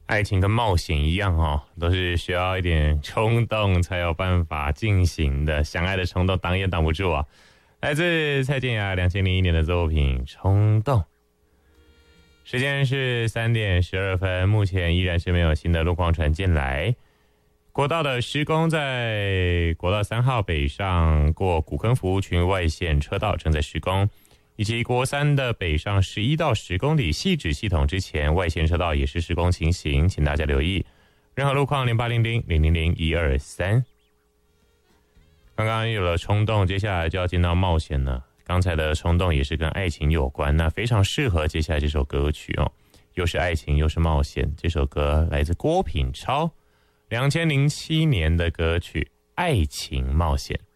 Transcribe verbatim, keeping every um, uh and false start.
爱情跟冒险一样哦，都是需要一点冲动才有办法进行的，想爱的冲动挡也挡不住啊。来自蔡健雅两千零一年的作品《冲动》。时间是三点十二分，目前依然是没有新的路况传进来。国道的施工在国道三号北上过古坑服务群外线车道正在施工，以及国三的北上十一到十公里细指系统之前外线车道也是施工情形，请大家留意。任何路况零八零零零零零一二三。刚刚有了冲动，接下来就要进到冒险了。刚才的冲动也是跟爱情有关，那非常适合接下来这首歌曲哦，又是爱情又是冒险。这首歌来自郭品超，两千零七年的歌曲《爱情冒险》。